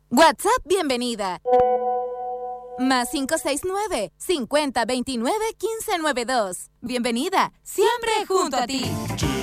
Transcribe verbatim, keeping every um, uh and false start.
WhatsApp, bienvenida. Más cinco seis nueve, cincuenta veintinueve, quince noventa y dos. Bienvenida, siempre junto a ti.